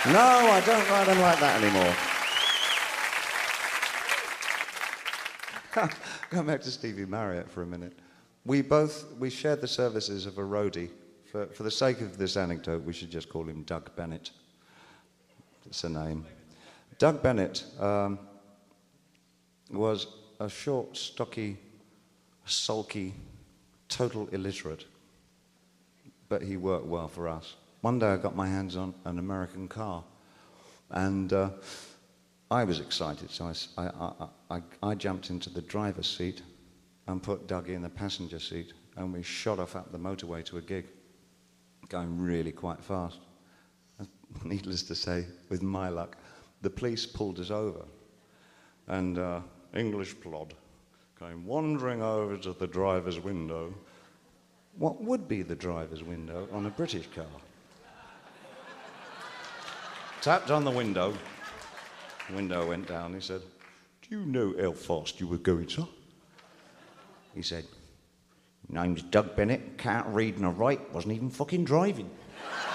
No, I don't write them like that anymore. Going back to Stevie Marriott for a minute. We shared the services of a roadie. For the sake of this anecdote, we should just call him Doug Bennett. It's a name. Doug Bennett was a short, stocky, sulky, total illiterate, but he worked well for us. One day I got my hands on an American car, and I was excited, so I jumped into the driver's seat and put Doug in the passenger seat, and we shot off up the motorway to a gig, going really quite fast. Needless to say, with my luck, the police pulled us over, and English plod came wandering over to the driver's window. What would be the driver's window on a British car? Tapped on the window. The window went down. He said, "Do you know how fast you were going, sir?" He said, "Name's Doug Bennett, can't read nor write, wasn't even fucking driving."